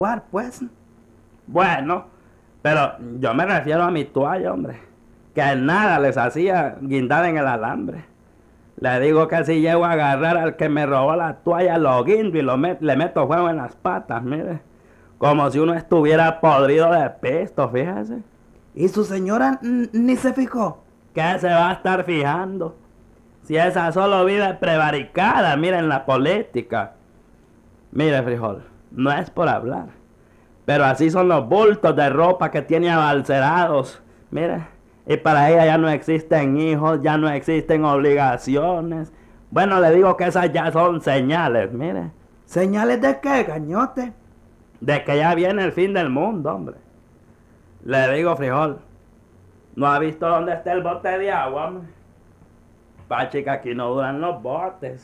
pues. Bueno, pero yo me refiero a mi toalla, hombre. Que nada les hacía guindar en el alambre. Le digo que si llego a agarrar al que me robó la toalla, lo guindo y le meto fuego en las patas, mire. Como si uno estuviera podrido de pisto, fíjese. ¿Y su señora ni se fijó? ¿Qué se va a estar fijando? Si esa solo vive prevaricada, miren la política. Mire, frijol, no es por hablar, pero así son los bultos de ropa que tiene abalserados. Mire, y para ella ya no existen hijos, ya no existen obligaciones. Bueno, le digo que esas ya son señales, mire. ¿Señales de qué, gañote? De que ya viene el fin del mundo, hombre. Le digo, frijol, ¿no ha visto dónde está el bote de agua, hombre? Pachi, que aquí no duran los botes.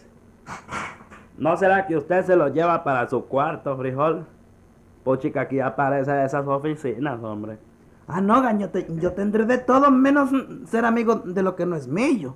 ¿No será que usted se los lleva para su cuarto, frijol? Puchi, que aquí aparece esas oficinas, hombre. Ah, no, gañote, yo tendré de todo menos ser amigo de lo que no es mío.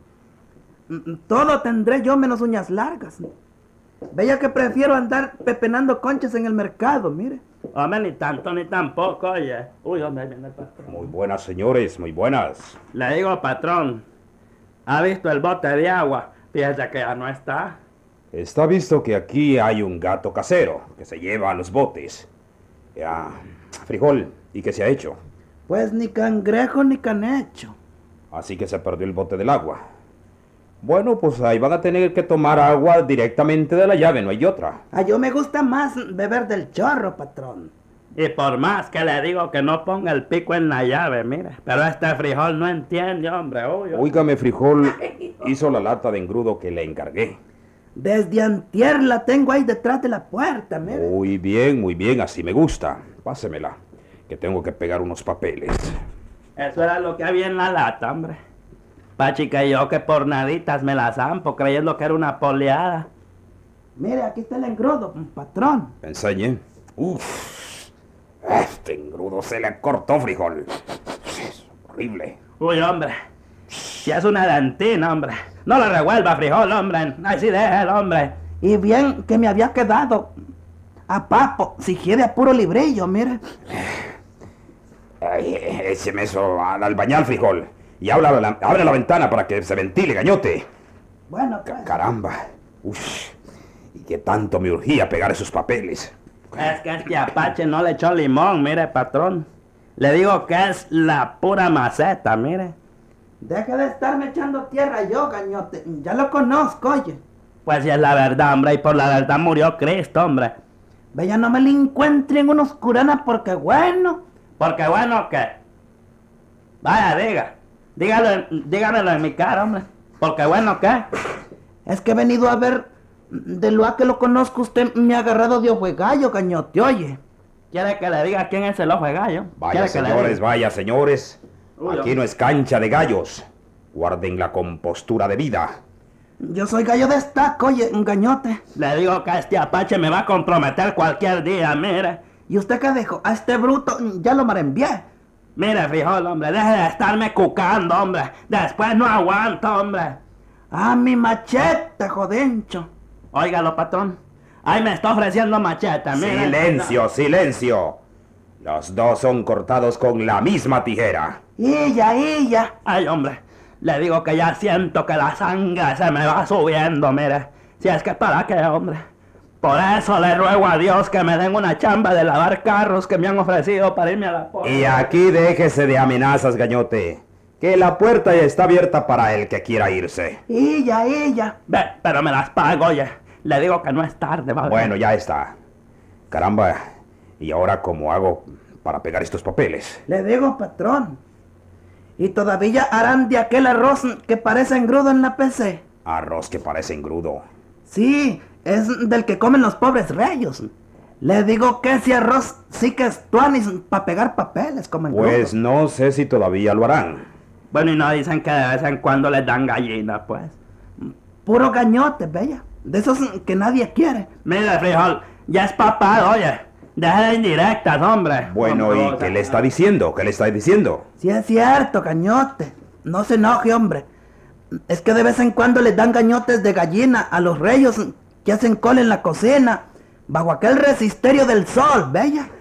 Todo tendré yo menos uñas largas. Vaya que prefiero andar pepenando conchas en el mercado, mire. Hombre, ni tanto ni tampoco, oye. Uy, hombre, ahí viene el patrón. Muy buenas, señores, muy buenas. Le digo, patrón, ¿ha visto el bote de agua? Fíjese que ya no está. Está visto que aquí hay un gato casero que se lleva a los botes. Ya, frijol, ¿y qué se ha hecho? Pues ni cangrejo ni canecho. Así que se perdió el bote del agua. Bueno, pues ahí van a tener que tomar agua directamente de la llave, no hay otra. A yo me gusta más beber del chorro, patrón. Y por más que le digo que no ponga el pico en la llave, mire. Pero este frijol no entiende, hombre. Uy, Óigame, frijol, hizo la lata de engrudo que le encargué. Desde antier la tengo ahí detrás de la puerta, mire. Muy bien, así me gusta. Pásemela, que tengo que pegar unos papeles. Eso era lo que había en la lata, hombre. Pachica y yo que por naditas me la zampo creyendo que era una poleada. Mire, aquí está el engrudo, patrón. ¿Me enseñe? Uf, este engrudo se le cortó, frijol. Es horrible. Uy, hombre, si es una dentina, hombre. No la revuelva, frijol, hombre. Ay, sí, déjelo, hombre. Y bien que me había quedado a papo, si quiere a puro librillo, mire. Ay, écheme eso al albañal, frijol. Y abre la ventana para que se ventile, gañote. Bueno, pues. Caramba. Uf, y qué tanto me urgía pegar esos papeles. Es que este Apache no le echó limón, mire, patrón. Le digo que es la pura maceta, mire. Deje de estarme echando tierra yo, gañote. Ya lo conozco, oye. Pues si es la verdad, hombre, y por la verdad murió Cristo, hombre. Vaya, no me le encuentren unos curanas porque bueno. Porque bueno, ¿qué? Vaya, dígamelo en mi cara, hombre. Porque bueno, ¿qué? Es que he venido a ver, de lo a que lo conozco, usted me ha agarrado de ojo de gallo, gañote, oye. ¿Quiere que le diga quién es el ojo de gallo? Vaya, señores, vaya, señores. Uy, Aquí no es cancha de gallos. Guarden la compostura de vida. Yo soy gallo de estaca, oye, gañote. Le digo que este Apache me va a comprometer cualquier día, mire. ¿Y usted qué dijo? A este bruto ya lo marenvié. Mire, frijol, hombre, deje de estarme cucando, hombre. Después no aguanto, hombre. Ah, mi machete, jodencho. Óigalo, patrón. Ahí me está ofreciendo machete, mire. Silencio, silencio. Los dos son cortados con la misma tijera. ¡Illa! Ay, hombre, le digo que ya siento que la sangre se me va subiendo, mire. Si es que para qué, hombre. Por eso le ruego a Dios que me den una chamba de lavar carros que me han ofrecido para irme a la puerta. Y aquí déjese de amenazas, gañote. Que la puerta ya está abierta para el que quiera irse. ¡Illa! Ve, pero me las pago, oye. Le digo que no es tarde, ¿vale? Bueno, ya está. Caramba, ¿y ahora cómo hago para pegar estos papeles? Le digo, patrón. Y todavía harán de aquel arroz que parece engrudo en la PC. Arroz que parece engrudo. Sí, es del que comen los pobres reyes. Le digo que ese arroz sí que es tuanis para pegar papeles como engrudo. Pues no sé si todavía lo harán. Bueno, y no dicen que de vez en cuando les dan gallina, pues. Puro gañote, bella. De esos que nadie quiere. Mire, frijol, ya es papado, oye. Deje de indirectas, hombre. Bueno, Hombre, ¿y qué le está diciendo? ¿Qué le está diciendo? Sí es cierto, gañote. No se enoje, hombre. Es que de vez en cuando les dan gañotes de gallina a los reyes que hacen cola en la cocina. bajo aquel resisterio del sol, bella.